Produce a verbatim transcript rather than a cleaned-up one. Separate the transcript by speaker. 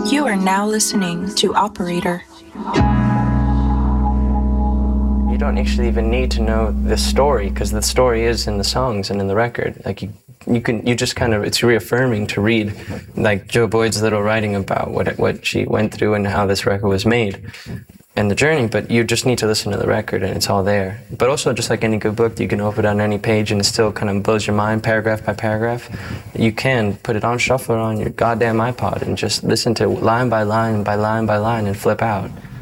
Speaker 1: You are now listening to Operator.
Speaker 2: You don't actually even need to know the story, because the story is in the songs and in the record. Like you, you can, you just kind of, it's reaffirming to read, like Joe Boyd's little writing about what what she went through and how this record was made, and the journey. But you just need to listen to the record, and it's all there. But also, just like any good book, you can open it on any page, and it still kind of blows your mind, paragraph by paragraph. You can put it on shuffle on your goddamn iPod and just listen to line by line by line by line and flip out.